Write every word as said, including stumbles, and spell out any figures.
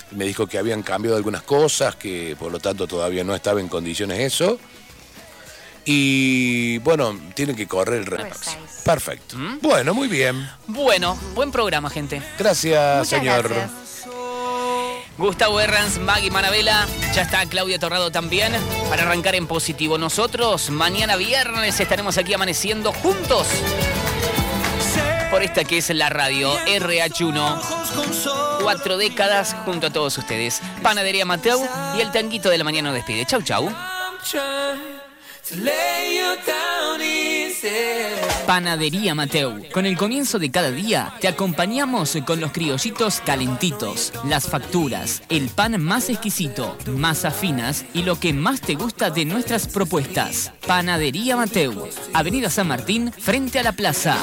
Me dijo que habían cambiado algunas cosas, que por lo tanto todavía no estaba en condiciones eso. Y bueno, tiene que correr el resto. Perfecto. ¿Mm? Bueno, muy bien. Bueno, buen programa, gente. Gracias, Muchas señor. Gracias. Gustavo Herranz, Maggie Manabela, ya está Claudia Torrado también para arrancar en positivo. Nosotros mañana viernes estaremos aquí amaneciendo juntos por esta que es la radio R H uno. Cuatro décadas junto a todos ustedes. Panadería Mateu y el tanguito de la mañana nos despide. Chau, chau. Panadería Mateu. Con el comienzo de cada día te acompañamos con los criollitos calentitos, las facturas, el pan más exquisito, masas finas y lo que más te gusta de nuestras propuestas. Panadería Mateu, Avenida San Martín, frente a la plaza.